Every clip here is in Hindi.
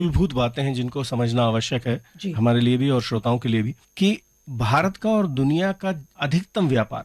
मूलभूत बातें हैं जिनको समझना आवश्यक है जी। हमारे लिए भी और श्रोताओं के लिए भी, कि भारत का और दुनिया का अधिकतम व्यापार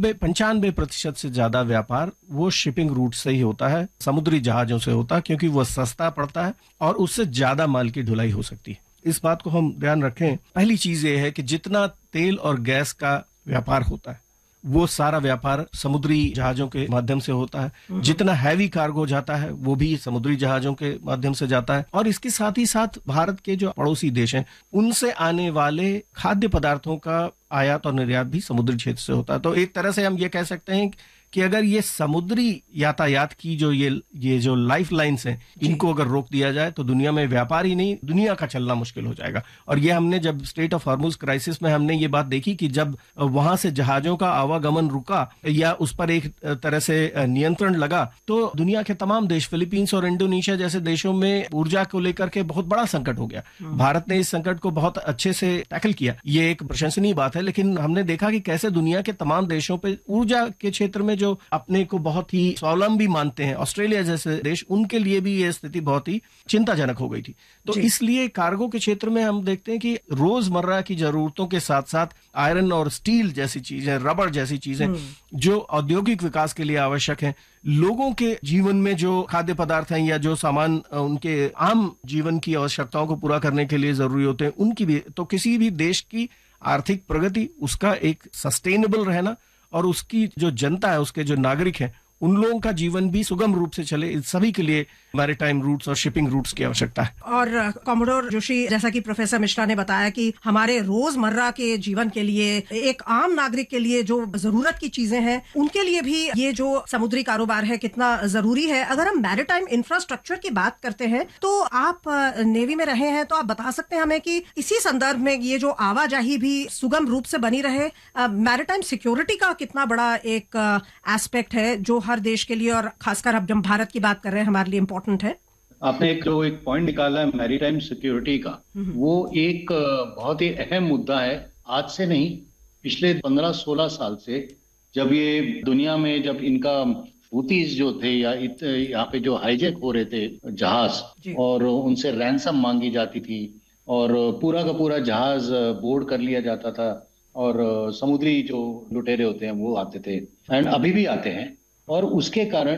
90-95% से ज्यादा व्यापार वो शिपिंग रूट से ही होता है, समुद्री जहाजों से होता है, क्योंकि वो सस्ता पड़ता है और उससे ज्यादा माल की ढुलाई हो सकती है। इस बात को हम ध्यान रखें। पहली चीज ये है कि जितना तेल और गैस का व्यापार होता है वो सारा व्यापार समुद्री जहाजों के माध्यम से होता है। जितना हैवी कार्गो जाता है वो भी समुद्री जहाजों के माध्यम से जाता है। और इसके साथ ही साथ भारत के जो पड़ोसी देश हैं उनसे आने वाले खाद्य पदार्थों का आयात और निर्यात भी समुद्री क्षेत्र से होता है। तो एक तरह से हम ये कह सकते हैं कि अगर ये समुद्री यातायात की जो ये जो लाइफ लाइन्स हैं इनको अगर रोक दिया जाए तो दुनिया में व्यापार ही नहीं, दुनिया का चलना मुश्किल हो जाएगा। और ये हमने जब स्ट्रेट ऑफ हॉर्मुज क्राइसिस में हमने ये बात देखी कि जब वहां से जहाजों का आवागमन रुका या उस पर एक तरह से नियंत्रण लगा तो दुनिया के तमाम देश, फिलीपींस और इंडोनेशिया जैसे देशों में ऊर्जा को लेकर के बहुत बड़ा संकट हो गया। भारत ने इस संकट को बहुत अच्छे से टैकल किया, ये एक प्रशंसनीय बात है। लेकिन हमने देखा कि कैसे दुनिया के तमाम देशों पे ऊर्जा के क्षेत्र में जो अपने को बहुत ही स्वावलंबी मानते हैं, ऑस्ट्रेलिया जैसे देश, उनके लिए भी ये स्थिति बहुत ही चिंताजनक हो गई थी। तो इसलिए कार्गो के क्षेत्र में हम देखते हैं कि रोजमर्रा की जरूरतों के साथ साथ आयरन और स्टील जैसी चीजें, रबर जैसी चीजें जो औद्योगिक विकास के लिए आवश्यक हैं, लोगों के जीवन में जो खाद्य पदार्थ हैं या जो सामान उनके आम जीवन की आवश्यकताओं को पूरा करने के लिए जरूरी होते हैं, उनकी भी, तो किसी भी देश की आर्थिक प्रगति, उसका एक सस्टेनेबल रहना और उसकी जो जनता है, उसके जो नागरिक हैं, उन लोगों का जीवन भी सुगम रूप से चले, इस सभी के लिए मैरीटाइम रूट्स और शिपिंग रूट्स की आवश्यकता है। और कॉमोडोर जोशी, जैसा कि प्रोफेसर मिश्रा ने बताया कि हमारे रोजमर्रा के जीवन के लिए, एक आम नागरिक के लिए जो जरूरत की चीजें हैं उनके लिए भी ये जो समुद्री कारोबार है कितना जरूरी है। अगर हम मैरीटाइम इंफ्रास्ट्रक्चर की बात करते हैं तो आप नेवी में रहे हैं, तो आप बता सकते हैं हमें कि इसी संदर्भ में ये जो आवाजाही भी सुगम रूप से बनी रहे, मैरीटाइम सिक्योरिटी का कितना बड़ा एक एस्पेक्ट है जो हर देश के लिए और खासकर अब जब भारत की बात कर रहे हैं हमारे लिए इम्पोर्टेंट है। आपने एक पॉइंट निकाला है मैरीटाइम सिक्योरिटी का, वो एक बहुत ही अहम मुद्दा है। आज से नहीं, पिछले 15-16 साल से जब ये दुनिया में, जब इनका हूतीज जो थे या यहाँ पे जो हाईजैक हो रहे थे जहाज और उनसे रैंसम मांगी जाती थी और पूरा का पूरा जहाज बोर्ड कर लिया जाता था और समुद्री जो लुटेरे होते हैं वो आते थे एंड अभी भी आते हैं। और उसके कारण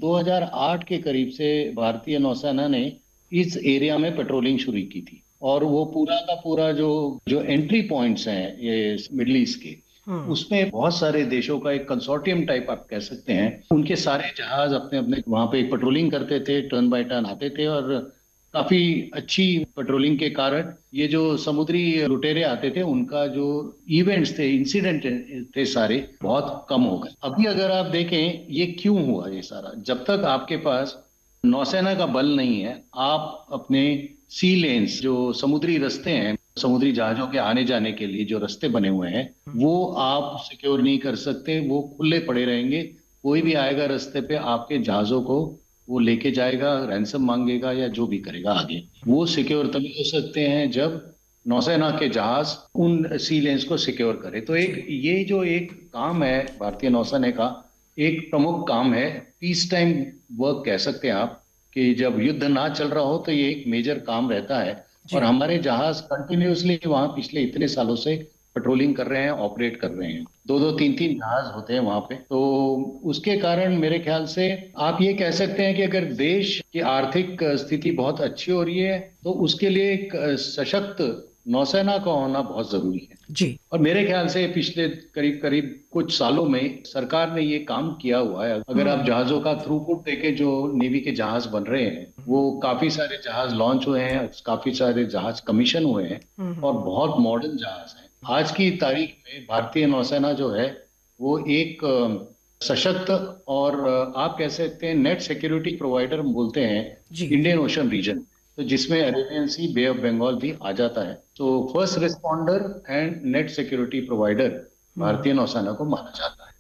2008 के करीब से भारतीय नौसेना ने इस एरिया में पेट्रोलिंग शुरू की थी और वो पूरा का पूरा जो एंट्री पॉइंट्स हैं ये मिडिल ईस्ट के, उसमें बहुत सारे देशों का एक कंसोर्टियम टाइप आप कह सकते हैं। उनके सारे जहाज अपने अपने वहां पे पेट्रोलिंग करते थे, टर्न बाय टर्न आते थे और काफी अच्छी पेट्रोलिंग के कारण ये जो समुद्री लुटेरे आते थे उनका जो इवेंट्स थे, इंसिडेंट थे, सारे बहुत कम हो गए। अभी अगर आप देखें ये क्यों हुआ ये सारा, जब तक आपके पास नौसेना का बल नहीं है, आप अपने सी लेन्स जो समुद्री रास्ते हैं, समुद्री जहाजों के आने जाने के लिए जो रास्ते बने हुए हैं वो आप सिक्योर नहीं कर सकते, वो खुले पड़े रहेंगे। कोई भी आएगा रास्ते पे आपके जहाजों को वो लेके जाएगा, रैंसम मांगेगा या जो भी करेगा आगे। वो सिक्योर तभी हो सकते हैं जब नौसेना के जहाज उन सी लेन्स को सिक्योर करे। तो ये जो एक काम है भारतीय नौसेना का, एक प्रमुख काम है, पीस टाइम वर्क कह सकते हैं आप, कि जब युद्ध ना चल रहा हो तो ये एक मेजर काम रहता है। और हमारे जहाज कंटिन्यूअसली वहां पिछले इतने सालों से पेट्रोलिंग कर रहे हैं, ऑपरेट कर रहे हैं, 2-2, 3-3 जहाज होते हैं वहां पे। तो उसके कारण मेरे ख्याल से आप ये कह सकते हैं कि अगर देश की आर्थिक स्थिति बहुत अच्छी हो रही है तो उसके लिए एक सशक्त नौसेना का होना बहुत जरूरी है जी। और मेरे ख्याल से पिछले करीब कुछ सालों में सरकार ने ये काम किया हुआ है। अगर आप जहाजों का थ्रूपुट देखें, जो नेवी के जहाज बन रहे हैं, वो काफी सारे जहाज लॉन्च हुए हैं, काफी सारे जहाज कमीशन हुए हैं और बहुत मॉडर्न जहाज हैं। आज की तारीख में भारतीय नौसेना जो है वो एक सशक्त और आप कह सकते हैं नेट सिक्योरिटी प्रोवाइडर बोलते हैं इंडियन ओशन रीजन, तो जिसमें Arabian C, bay of Bengal भी आ जाता है। तो first responder and net security provider भारतीय नौसेना को माना जाता है।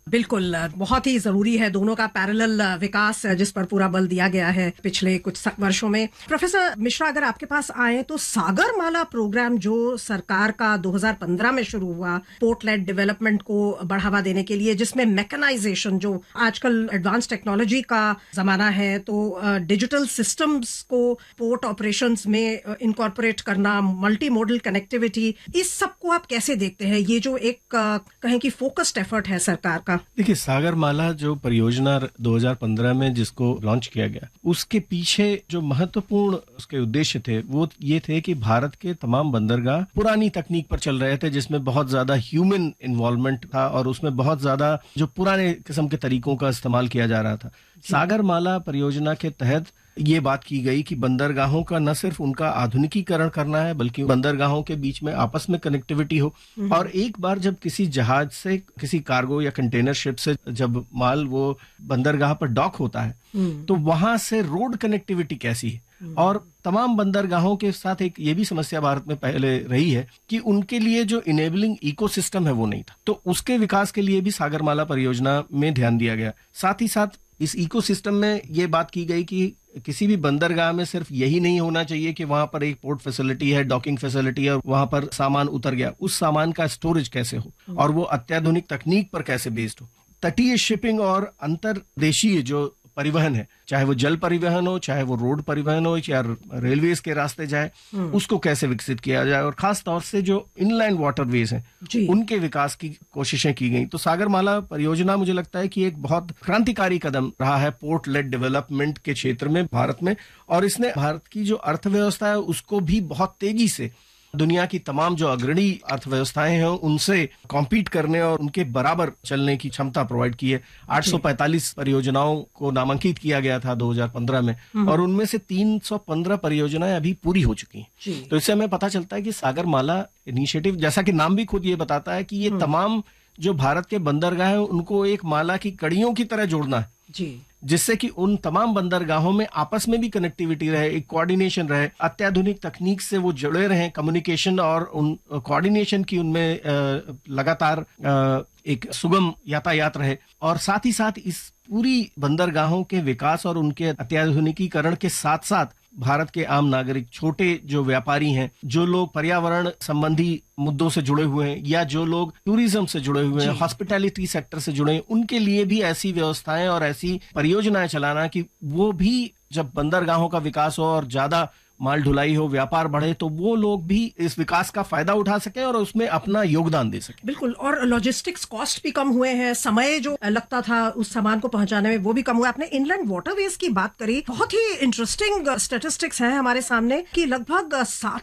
बिल्कुल, बहुत ही जरूरी है दोनों का पैरेलल विकास, जिस पर पूरा बल दिया गया है पिछले कुछ वर्षों में। प्रोफेसर मिश्रा, अगर आपके पास आए तो सागरमाला प्रोग्राम जो सरकार का 2015 में शुरू हुआ, पोर्ट लेड डेवलपमेंट को बढ़ावा देने के लिए, जिसमें मैकेनाइजेशन, जो आजकल एडवांस टेक्नोलॉजी का जमाना है, तो डिजिटल सिस्टम्स को पोर्ट ऑपरेशंस में इनकॉर्पोरेट करना, मल्टी मॉडल कनेक्टिविटी, इस सब को आप कैसे देखते हैं? ये जो एक कहें कि फोकस्ड एफर्ट है सरकार का। देखिए, सागरमाला जो परियोजना 2015 में जिसको लॉन्च किया गया, उसके पीछे जो महत्वपूर्ण उसके उद्देश्य थे वो ये थे कि भारत के तमाम बंदरगाह पुरानी तकनीक पर चल रहे थे, जिसमें बहुत ज्यादा ह्यूमन इन्वॉल्वमेंट था और उसमें बहुत ज्यादा जो पुराने किस्म के तरीकों का इस्तेमाल किया जा रहा था। सागरमाला परियोजना के तहत ये बात की गई कि बंदरगाहों का न सिर्फ उनका आधुनिकीकरण करना है, बल्कि बंदरगाहों के बीच में आपस में कनेक्टिविटी हो, और एक बार जब किसी जहाज से, किसी कार्गो या कंटेनर शिप से जब माल वो बंदरगाह पर डॉक होता है, तो वहां से रोड कनेक्टिविटी कैसी है। और तमाम बंदरगाहों के साथ एक ये भी समस्या भारत में पहले रही है कि उनके लिए जो इनेबलिंग इकोसिस्टम है वो नहीं था, तो उसके विकास के लिए भी सागरमाला परियोजना में ध्यान दिया गया। साथ ही साथ इस इकोसिस्टम में ये बात की गई कि किसी भी बंदरगाह में सिर्फ यही नहीं होना चाहिए कि वहां पर एक पोर्ट फैसिलिटी है, डॉकिंग फैसिलिटी है और वहां पर सामान उतर गया, उस सामान का स्टोरेज कैसे हो और वो अत्याधुनिक तकनीक पर कैसे बेस्ड हो। तटीय शिपिंग और अंतरदेशीय जो परिवहन है, चाहे वो जल परिवहन हो, चाहे वो रोड परिवहन हो या रेलवेज के रास्ते जाए, उसको कैसे विकसित किया जाए, और खास तौर से जो इनलैंड वाटरवेज हैं उनके विकास की कोशिशें की गई। तो सागरमाला परियोजना मुझे लगता है कि एक बहुत क्रांतिकारी कदम रहा है पोर्ट लेड डेवलपमेंट के क्षेत्र में भारत में, और इसने भारत की जो अर्थव्यवस्था है उसको भी बहुत तेजी से दुनिया की तमाम जो अग्रणी अर्थव्यवस्थाएं हैं उनसे कॉम्पीट करने और उनके बराबर चलने की क्षमता प्रोवाइड की है। 845 परियोजनाओं को नामांकित किया गया था 2015 में, और उनमें से 315 परियोजनाएं अभी पूरी हो चुकी हैं। तो इससे हमें पता चलता है कि सागरमाला इनिशिएटिव, जैसा कि नाम भी खुद ये बताता है कि ये तमाम जो भारत के बंदरगाह हैं उनको एक माला की कड़ियों की तरह जोड़ना है, जिससे कि उन तमाम बंदरगाहों में आपस में भी कनेक्टिविटी रहे, एक कोऑर्डिनेशन रहे, अत्याधुनिक तकनीक से वो जुड़े रहें, कम्युनिकेशन और उन कोऑर्डिनेशन की उनमें लगातार एक सुगम यातायात रहे, और साथ ही साथ इस पूरी बंदरगाहों के विकास और उनके अत्याधुनिकीकरण के साथ साथ भारत के आम नागरिक, छोटे जो व्यापारी हैं, जो लोग पर्यावरण संबंधी मुद्दों से जुड़े हुए हैं या जो लोग टूरिज्म से जुड़े हुए हैं, हॉस्पिटैलिटी सेक्टर से जुड़े हैं, उनके लिए भी ऐसी व्यवस्थाएं और ऐसी परियोजनाएं चलाना कि वो भी जब बंदरगाहों का विकास हो और ज्यादा माल ढुलाई हो, व्यापार बढ़े, तो वो लोग भी इस विकास का फायदा उठा सके और उसमें अपना योगदान दे सके। बिल्कुल, और लॉजिस्टिक्स कॉस्ट भी कम हुए हैं, समय जो लगता था उस सामान को पहुंचाने में वो भी कम हुआ। आपने इनलैंड वाटरवेज की बात करी, बहुत ही इंटरेस्टिंग स्टैटिस्टिक्स हैं हमारे सामने कि लगभग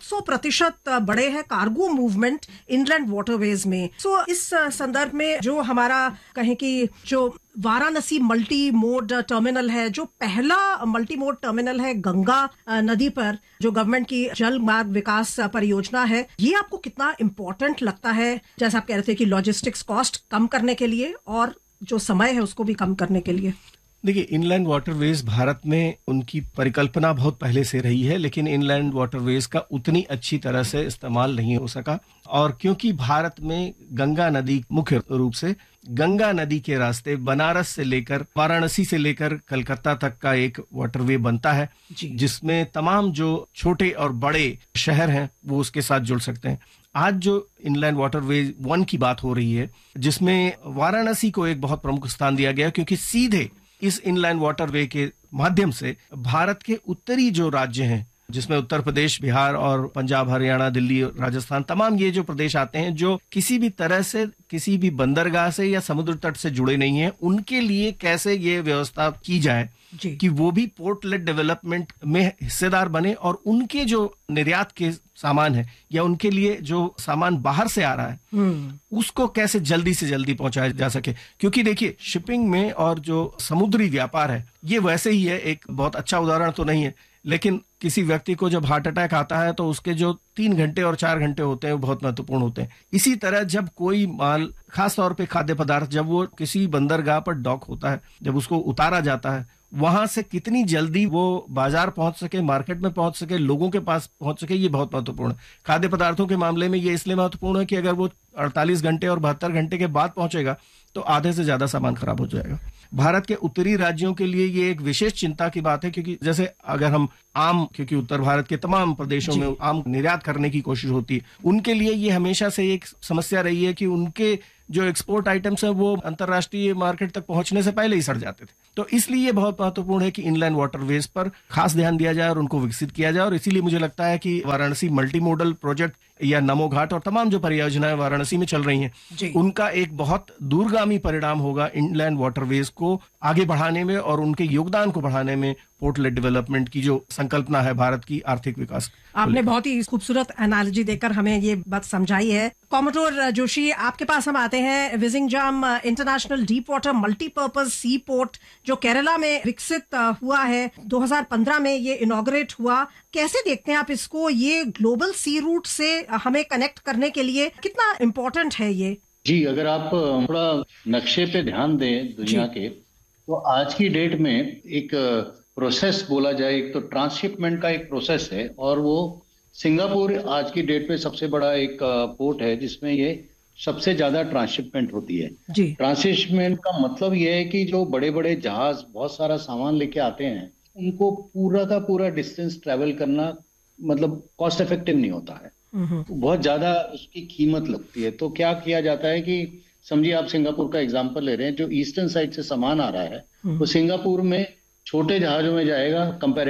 700% बढ़े हैं कार्गो मूवमेंट इनलैंड वाटरवेज में। सो इस संदर्भ में जो हमारा कहें कि जो वाराणसी मल्टी मोड टर्मिनल है, जो पहला मल्टी मोड टर्मिनल है गंगा नदी पर, जो गवर्नमेंट की जल मार्ग विकास परियोजना है, ये आपको कितना इम्पोर्टेंट लगता है? जैसा आप कह रहे थे कि लॉजिस्टिक्स कॉस्ट कम करने के लिए और जो समय है उसको भी कम करने के लिए। देखिए, इनलैंड वाटरवेज भारत में उनकी परिकल्पना बहुत पहले से रही है, लेकिन इनलैंड वाटरवेज का उतनी अच्छी तरह से इस्तेमाल नहीं हो सका, और क्योंकि भारत में गंगा नदी, मुख्य रूप से गंगा नदी के रास्ते बनारस से लेकर वाराणसी से लेकर कलकत्ता तक का एक वाटरवे बनता है, जिसमें तमाम जो छोटे और बड़े शहर हैं वो उसके साथ जुड़ सकते हैं। आज जो इनलैंड वाटरवे 1 की बात हो रही है, जिसमें वाराणसी को एक बहुत प्रमुख स्थान दिया गया, क्योंकि सीधे इस इनलैंड वाटरवे के माध्यम से भारत के उत्तरी जो राज्य हैं, जिसमें उत्तर प्रदेश, बिहार और पंजाब, हरियाणा, दिल्ली, राजस्थान, तमाम ये जो प्रदेश आते हैं जो किसी भी तरह से किसी भी बंदरगाह से या समुद्र तट से जुड़े नहीं हैं, उनके लिए कैसे ये व्यवस्था की जाए कि वो भी पोर्ट लेड डेवलपमेंट में हिस्सेदार बने, और उनके जो निर्यात के सामान है या उनके लिए जो सामान बाहर से आ रहा है उसको कैसे जल्दी से जल्दी पहुंचाया जा सके। क्योंकि देखिए, शिपिंग में और जो समुद्री व्यापार है ये वैसे ही है, एक बहुत अच्छा उदाहरण तो नहीं है, लेकिन किसी व्यक्ति को जब हार्ट अटैक आता है तो उसके जो 3 घंटे और 4 घंटे होते हैं वो बहुत महत्वपूर्ण होते हैं। इसी तरह जब कोई माल, खास तौर पे खाद्य पदार्थ, जब वो किसी बंदरगाह पर डॉक होता है, जब उसको उतारा जाता है, वहां से कितनी जल्दी वो बाजार पहुंच सके, मार्केट में पहुंच सके, लोगों के पास पहुंच सके, ये बहुत महत्वपूर्ण है। खाद्य पदार्थों के मामले में ये इसलिए महत्वपूर्ण है कि अगर वो 48 घंटे और 72 घंटे के बाद पहुंचेगा तो आधे से ज्यादा सामान खराब हो जाएगा। भारत के उत्तरी राज्यों के लिए ये एक विशेष चिंता की बात है, क्योंकि जैसे अगर हम आम, क्योंकि उत्तर भारत के तमाम प्रदेशों में आम निर्यात करने की कोशिश होती है, उनके लिए ये हमेशा से एक समस्या रही है कि उनके जो एक्सपोर्ट आइटम्स हैं वो अंतर्राष्ट्रीय मार्केट तक पहुंचने से पहले ही सड़ जाते थे। तो इसलिए ये बहुत महत्वपूर्ण है कि इनलैंड वाटरवेज पर खास ध्यान दिया जाए और उनको विकसित किया जाए। और इसीलिए मुझे लगता है कि वाराणसी मल्टी मोडल प्रोजेक्ट या नमो घाट और तमाम जो परियोजनाएं वाराणसी में चल रही हैं, उनका एक बहुत दूरगामी परिणाम होगा इनलैंड वाटरवेज को आगे बढ़ाने में और उनके योगदान को बढ़ाने में। पोर्ट लेड डेवलपमेंट की जो संकल्पना है भारत की आर्थिक विकास, आपने बहुत ही खूबसूरत एनालॉजी देकर हमें ये बात समझाई है। कॉमोडोर जोशी, आपके पास हम आते हैं। विजिंगजाम इंटरनेशनल डीप वाटर मल्टीपर्पज सी पोर्ट जो केरला में विकसित हुआ है, 2015 में ये इनॉग्रेट हुआ। कैसे देखते हैं आप इसको? ये ग्लोबल सी रूट से हमें कनेक्ट करने के लिए कितना इम्पोर्टेंट है ये? जी, अगर आप थोड़ा नक्शे पे ध्यान दें दुनिया के, तो आज की डेट में एक प्रोसेस बोला जाए, एक तो ट्रांसशिपमेंट का एक प्रोसेस है, और वो सिंगापुर आज की डेट पे सबसे बड़ा एक पोर्ट है जिसमें ये सबसे ज्यादा ट्रांसशिपमेंट होती है। ट्रांसशिपमेंट का मतलब ये है कि जो बड़े बड़े जहाज बहुत सारा सामान लेके आते हैं, उनको पूरा का पूरा डिस्टेंस ट्रेवल करना मतलब कॉस्ट इफेक्टिव नहीं होता है, बहुत ज्यादा उसकी कीमत लगती है। तो क्या किया जाता है कि समझिए आप सिंगापुर का एग्जांपल ले रहे हैं, जो ईस्टर्न साइड से सामान आ रहा है वो सिंगापुर में छोटे जहाजों में जाएगा, कंपेरेटिवली